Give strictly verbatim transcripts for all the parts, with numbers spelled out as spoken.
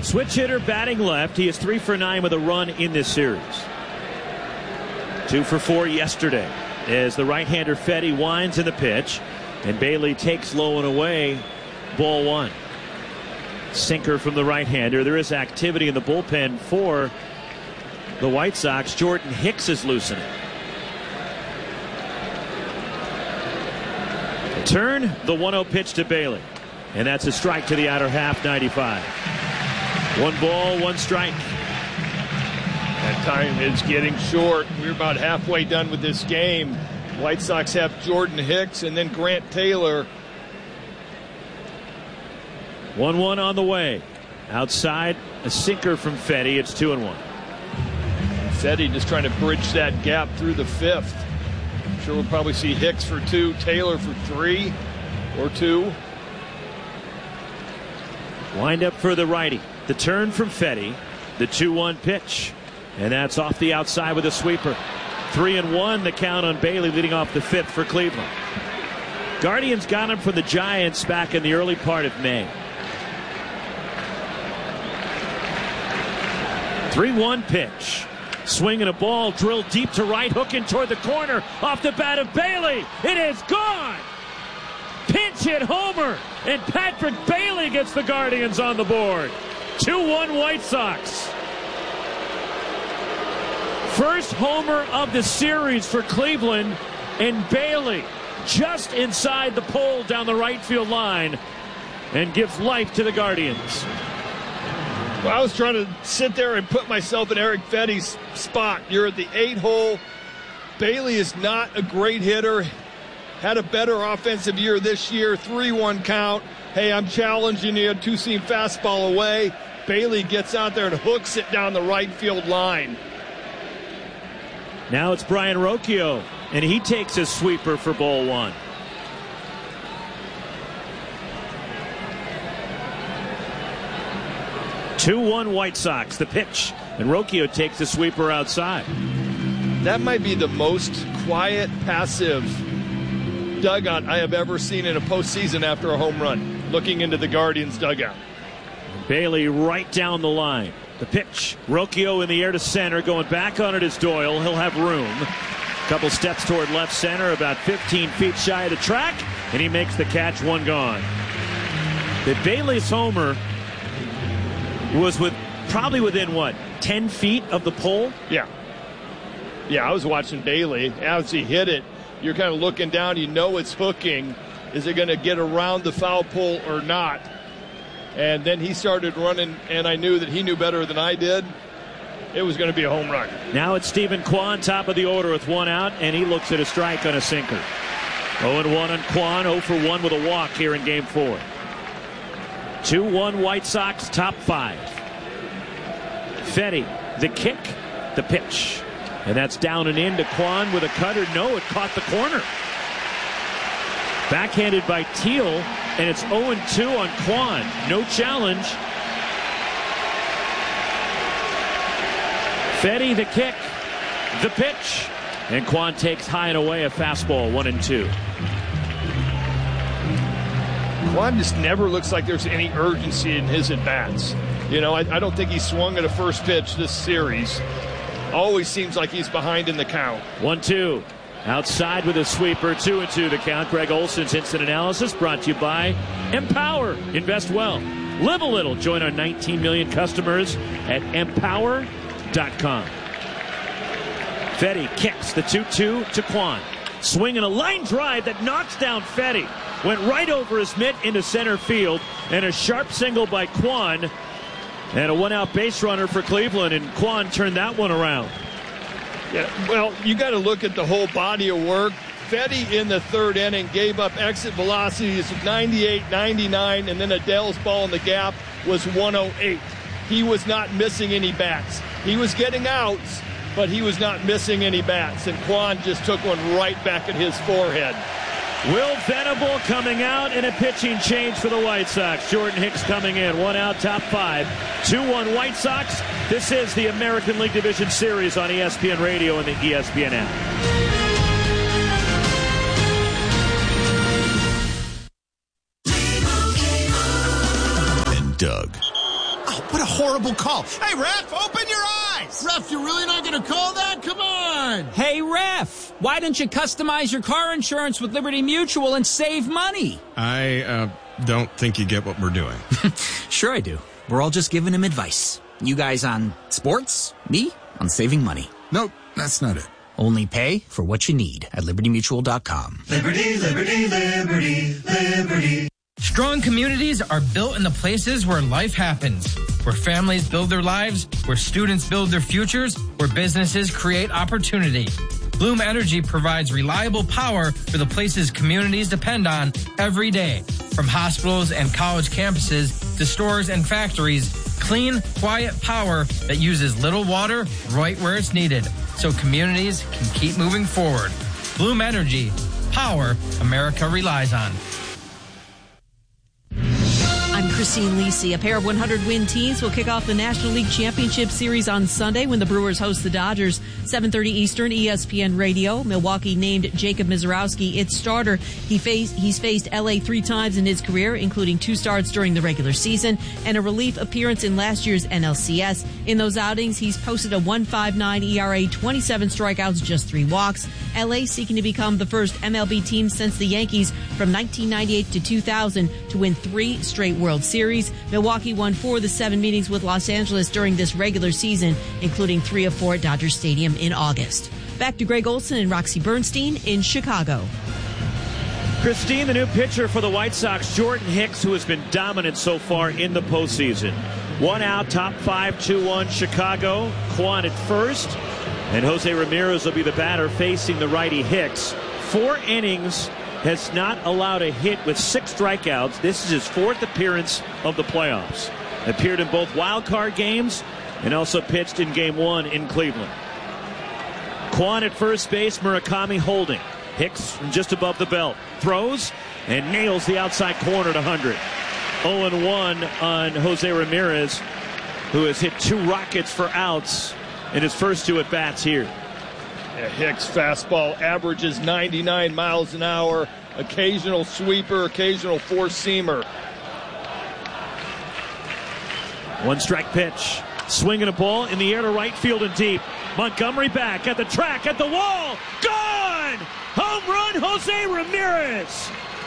Switch hitter batting left. He is three for nine with a run in this series. Two for four yesterday as the right-hander Fedde winds in the pitch, and Bailey takes low and away. Ball one. Sinker from the right-hander. There is activity in the bullpen for the White Sox. Jordan Hicks is loosening. Turn, the one oh pitch to Bailey. And that's a strike to the outer half, ninety-five. One ball, one strike. That time is getting short. We're about halfway done with this game. White Sox have Jordan Hicks and then Grant Taylor. one one on the way. Outside, a sinker from Fedde. It's two and one. Fedde just trying to bridge that gap through the fifth. I'm sure we'll probably see Hicks for two, Taylor for three or two. Wind up for the righty. The turn from Fedde. The two one pitch. And that's off the outside with a sweeper. Three and one, the count on Bailey leading off the fifth for Cleveland. Guardians got him from the Giants back in the early part of May. three one pitch. Swinging a ball drilled deep to right, hooking toward the corner. Off the bat of Bailey. It is gone. Pinch hit homer. And Patrick Bailey gets the Guardians on the board. two one White Sox. First homer of the series for Cleveland, and Bailey just inside the pole down the right field line and gives life to the Guardians. Well, I was trying to sit there and put myself in Eric Fedde's spot. You're at the eight hole. Bailey is not a great hitter. Had a better offensive year this year. three one count. Hey, I'm challenging you. Two-seam fastball away. Bailey gets out there and hooks it down the right field line. Now it's Brian Rocchio, and he takes a sweeper for ball one. two one White Sox, the pitch, and Rocchio takes a sweeper outside. That might be the most quiet, passive dugout I have ever seen in a postseason after a home run, looking into the Guardians dugout. Bailey right down the line. The pitch, Rocchio in the air to center, going back on it is Doyle. He'll have room. A couple steps toward left center, about fifteen feet shy of the track, and he makes the catch, one gone. The Bailey's homer was with probably within, what, ten feet of the pole? Yeah. Yeah, I was watching Bailey. As he hit it, you're kind of looking down. You know it's hooking. Is it going to get around the foul pole or not? And then he started running, and I knew that he knew better than I did. It was going to be a home run. Now it's Stephen Kwan, top of the order with one out, and he looks at a strike on a sinker. oh and one on Kwan, oh for one with a walk here in game four. two one White Sox, top five. Fedde, the kick, the pitch. And that's down and in to Kwan with a cutter. No, it caught the corner. Backhanded by Teal, and it's oh and two on Kwan. No challenge. Fedde, the kick, the pitch. And Kwan takes high and away a fastball, one and two. Kwan just never looks like there's any urgency in his at-bats. You know, I, I don't think he swung at a first pitch this series. Always seems like he's behind in the count. one two. Outside with a sweeper, two and two the count. Greg Olson's instant analysis brought to you by Empower. Invest well. Live a little. Join our nineteen million customers at empower dot com. Fedde kicks the two two to Kwan. Swinging a line drive that knocks down Fedde. Went right over his mitt into center field. And a sharp single by Kwan. And a one-out base runner for Cleveland. And Kwan turned that one around. Yeah, well, you got to look at the whole body of work. Fedde in the third inning gave up exit velocities of ninety-eight, ninety-nine, and then Adele's ball in the gap was one oh eight. He was not missing any bats. He was getting outs, but he was not missing any bats. And Kwan just took one right back at his forehead. Will Venable coming out in a pitching change for the White Sox. Jordan Hicks coming in. One out, top five. two one White Sox. This is the American League Division Series on E S P N Radio and the E S P N app. And Doug. Oh, what a horrible call. Hey, ref, open your eyes. Ref, you're really not going to call that? Come on. Hey, ref, why don't you customize your car insurance with Liberty Mutual and save money? I uh, don't think you get what we're doing. Sure I do. We're all just giving him advice. You guys on sports, me on saving money. Nope, that's not it. Only pay for what you need at liberty mutual dot com. Liberty, liberty, liberty, liberty. Strong communities are built in the places where life happens, where families build their lives, where students build their futures, where businesses create opportunity. Bloom Energy provides reliable power for the places communities depend on every day. From hospitals and college campuses to stores and factories, clean, quiet power that uses little water right where it's needed, so communities can keep moving forward. Bloom Energy, power America relies on. I'm Christine Lisi. A pair of one hundred win teams will kick off the National League Championship Series on Sunday when the Brewers host the Dodgers. seven thirty Eastern, E S P N Radio. Milwaukee named Jacob Misiorowski its starter. He faced, he's faced L A three times in his career, including two starts during the regular season and a relief appearance in last year's N L C S. In those outings, he's posted a one point five nine E R A, twenty-seven strikeouts, just three walks. L A seeking to become the first M L B team since the Yankees from nineteen ninety-eight to two thousand to win three straight World Series. Milwaukee won four of the seven meetings with Los Angeles during this regular season, including three of four at Dodger Stadium in August. Back to Greg Olson and Roxy Bernstein in Chicago. Christine, the new pitcher for the White Sox, Jordan Hicks, who has been dominant so far in the postseason. One out, top five, two one, Chicago. Kwan at first, and Jose Ramirez will be the batter facing the righty Hicks. Four innings, has not allowed a hit with six strikeouts. This is his fourth appearance of the playoffs. Appeared in both wild card games and also pitched in game one in Cleveland. Kwan at first base, Murakami holding. Hicks from just above the belt. Throws and nails the outside corner to one hundred. oh and one on Jose Ramirez, who has hit two rockets for outs in his first two at-bats here. Yeah, Hicks' fastball averages ninety-nine miles an hour. Occasional sweeper, occasional four-seamer. One strike pitch. Swinging a ball in the air to right field and deep. Montgomery back at the track, at the wall. Gone! Home run, Jose Ramirez.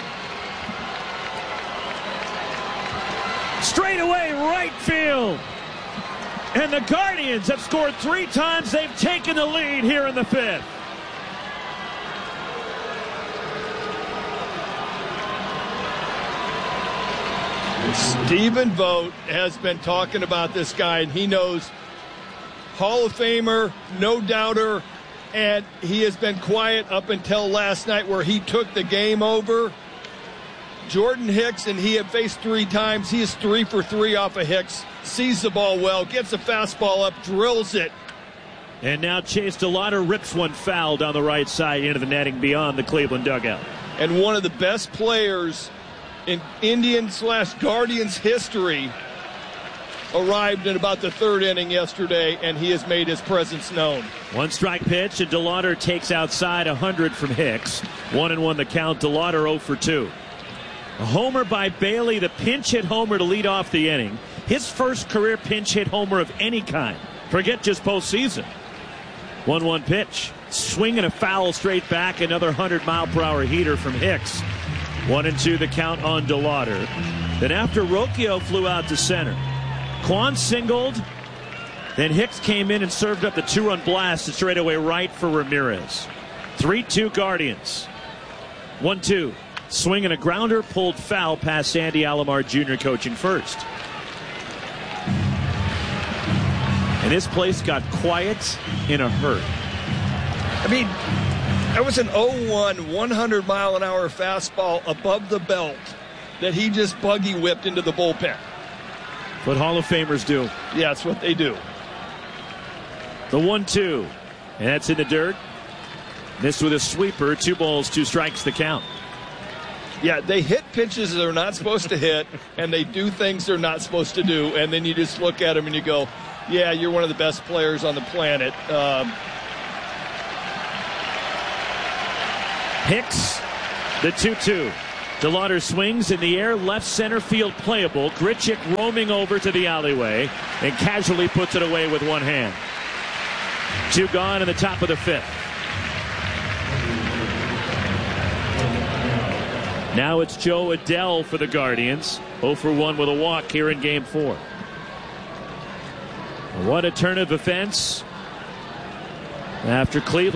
Straight away, right field. And the Guardians have scored three times. They've taken the lead here in the fifth. Stephen Vogt has been talking about this guy, and he knows Hall of Famer, no doubter, and he has been quiet up until last night where he took the game over. Jordan Hicks, and he had faced three times. He is three for three off of Hicks. Sees the ball well, gets the fastball up, drills it. And now Chase DeLauder rips one foul down the right side into the netting beyond the Cleveland dugout. And one of the best players in Indian slash Guardians history arrived in about the third inning yesterday, and he has made his presence known. One strike pitch, and DeLauder takes outside one hundred from Hicks. One and one the count. DeLauder oh for two. A homer by Bailey, the pinch hit homer to lead off the inning. His first career pinch hit homer of any kind. Forget just postseason. one one pitch. Swinging a foul straight back. Another one hundred mile per hour heater from Hicks. One and two the count on DeLauder. Then after Rocchio flew out to center, Kwan singled. Then Hicks came in and served up the two-run blast to straightaway right for Ramirez. three two Guardians. one two. Swinging a grounder, pulled foul past Sandy Alomar Junior coaching first. And this place got quiet in a hurry. I mean, that was an oh one, one hundred mile an hour fastball above the belt that he just buggy whipped into the bullpen. What Hall of Famers do. Yeah, that's what they do. The one two. And that's in the dirt. Missed with a sweeper. Two balls, two strikes the count. Yeah, they hit pitches they're not supposed to hit, and they do things they're not supposed to do, and then you just look at them and you go, yeah, you're one of the best players on the planet. Um, Hicks, the two two. DeLauder swings in the air, left center field playable. Grichuk roaming over to the alleyway and casually puts it away with one hand. Two gone in the top of the fifth. Now it's Joe Adell for the Guardians. oh for one with a walk here in game four. What a turn of events after Cleveland